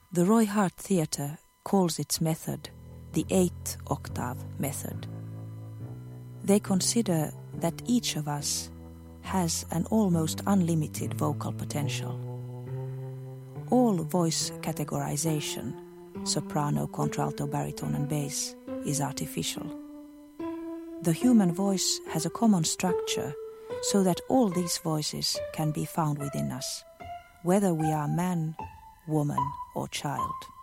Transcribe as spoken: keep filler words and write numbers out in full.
The Roy Hart Theatre calls its method the eighth octave method. They consider that each of us has an almost unlimited vocal potential. All voice categorization, soprano, contralto, baritone and bass, is artificial. The human voice has a common structure so that all these voices can be found within us, whether we are man, woman or child.